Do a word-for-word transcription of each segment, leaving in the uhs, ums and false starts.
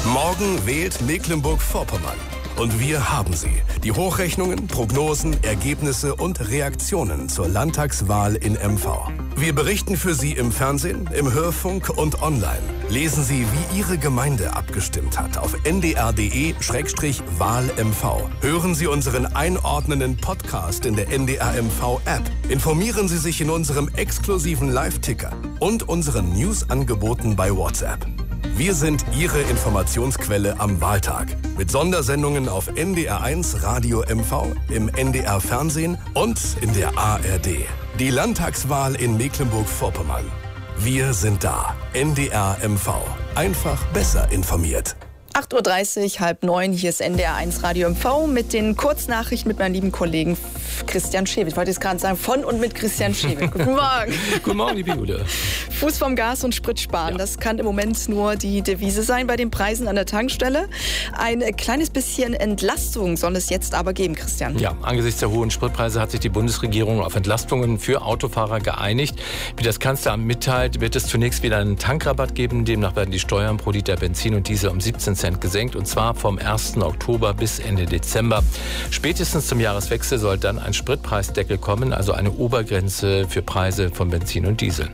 Morgen wählt Mecklenburg-Vorpommern. Und wir haben sie. Die Hochrechnungen, Prognosen, Ergebnisse und Reaktionen zur Landtagswahl in M V. Wir berichten für Sie im Fernsehen, im Hörfunk und online. Lesen Sie, wie Ihre Gemeinde abgestimmt hat auf n d r punkt d e slash wahl m v. Hören Sie unseren einordnenden Podcast in der N D R M V-App. Informieren Sie sich in unserem exklusiven Live-Ticker und unseren News-Angeboten bei WhatsApp. Wir sind Ihre Informationsquelle am Wahltag. Mit Sondersendungen auf N D R eins Radio M V, im N D R Fernsehen und in der A R D. Die Landtagswahl in Mecklenburg-Vorpommern. Wir sind da. N D R M V. Einfach besser informiert. acht Uhr dreißig, halb neun, hier ist N D R eins Radio M V mit den Kurznachrichten mit meinem lieben Kollegen Christian Schewel. Ich wollte jetzt gerade sagen, von und mit Christian Schewel. Guten Morgen. Guten Morgen, liebe Julia. Fuß vom Gas und Sprit sparen, ja. Das kann im Moment nur die Devise sein bei den Preisen an der Tankstelle. Ein kleines bisschen Entlastung soll es jetzt aber geben, Christian. Ja, angesichts der hohen Spritpreise hat sich die Bundesregierung auf Entlastungen für Autofahrer geeinigt. Wie das Kanzleramt mitteilt, wird es zunächst wieder einen Tankrabatt geben. Demnach werden die Steuern pro Liter Benzin und Diesel um siebzehn Cent gesenkt, und zwar vom ersten Oktober bis Ende Dezember. Spätestens zum Jahreswechsel soll dann ein Spritpreisdeckel kommen, also eine Obergrenze für Preise von Benzin und Diesel.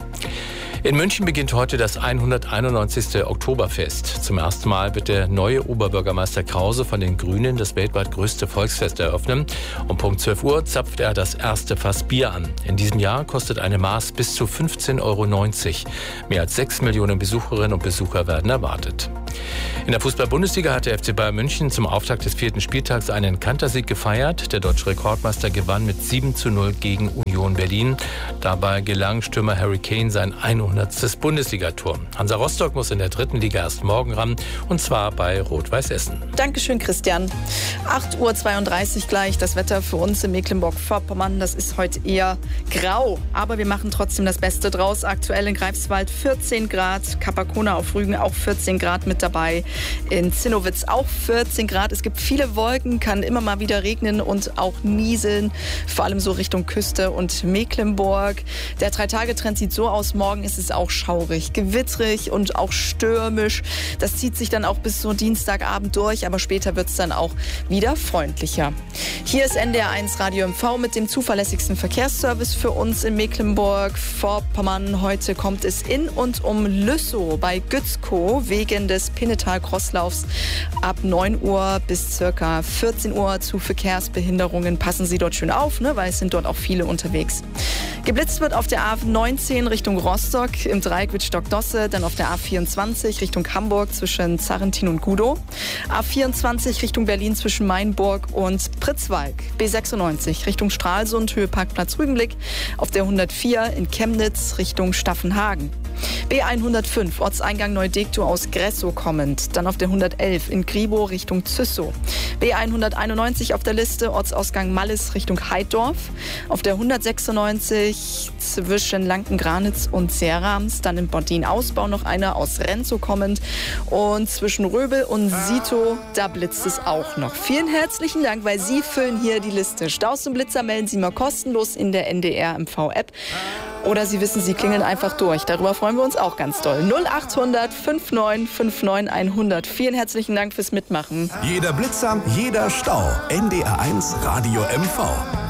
In München beginnt heute das hunderteinundneunzigste Oktoberfest. Zum ersten Mal wird der neue Oberbürgermeister Krause von den Grünen das weltweit größte Volksfest eröffnen. Um Punkt zwölf Uhr zapft er das erste Fass Bier an. In diesem Jahr kostet eine Maß bis zu fünfzehn Euro neunzig. Mehr als sechs Millionen Besucherinnen und Besucher werden erwartet. In der Fußball-Bundesliga hat der F C Bayern München zum Auftakt des vierten Spieltags einen Kantersieg gefeiert. Der deutsche Rekordmeister gewann mit sieben zu null gegen Union Berlin. Dabei gelang Stürmer Harry Kane sein hundertstes Bundesligator. Hansa Rostock muss in der dritten Liga erst morgen ran, und zwar bei Rot-Weiß Essen. Dankeschön, Christian. acht Uhr zweiunddreißig gleich. Das Wetter für uns in Mecklenburg-Vorpommern, das ist heute eher grau. Aber wir machen trotzdem das Beste draus. Aktuell in Greifswald vierzehn Grad, Kapakona auf Rügen auch vierzehn Grad mit dabei. In Zinnowitz auch vierzehn Grad. Es gibt viele Wolken, kann immer mal wieder regnen und auch nieseln. Vor allem so Richtung Küste und Mecklenburg. Der Drei-Tage-Trend sieht so aus. Morgen ist es auch schaurig, gewittrig und auch stürmisch. Das zieht sich dann auch bis so Dienstagabend durch, aber später wird es dann auch wieder freundlicher. Hier ist N D R eins Radio M V mit dem zuverlässigsten Verkehrsservice für uns in Mecklenburg-Vorpommern. Heute kommt es in und um Lüssow bei Gützkow wegen des Pinnetal-Crosslaufs ab neun Uhr bis circa vierzehn Uhr zu Verkehrsbehinderungen. Passen Sie dort schön auf, ne, weil es sind dort auch viele unterwegs. Geblitzt wird auf der A neunzehn Richtung Rostock im Dreieck Wittstock-Dosse, dann auf der A vierundzwanzig Richtung Hamburg zwischen Zarrentin und Gudow, A vierundzwanzig Richtung Berlin zwischen Mainburg und Pritzwalk, B sechsundneunzig Richtung Stralsund, Höhe Parkplatz Rügenblick, auf der hundertvier in Chemnitz Richtung Staffenhagen. B hundertfünf, Ortseingang Neudektow aus Gressow kommend. Dann auf der hundertelf in Gribow Richtung Züssow. B hunderteinundneunzig auf der Liste, Ortsausgang Mallis Richtung Heiddorf. Auf der hundertsechsundneunzig zwischen Lankengranitz und Serams. Dann im Bordin-Ausbau noch einer aus Renzow kommend. Und zwischen Röbel und Sito, da blitzt es auch noch. Vielen herzlichen Dank, weil Sie füllen hier die Liste. Staus und Blitzer melden Sie mal kostenlos in der N D R M V-App. Oder Sie wissen, Sie klingeln einfach durch. Darüber freuen wir uns auch ganz doll. null achthundert neunundfünfzig neunundfünfzig hundert. Vielen herzlichen Dank fürs Mitmachen. Jeder Blitzer, jeder Stau. N D R eins Radio M V.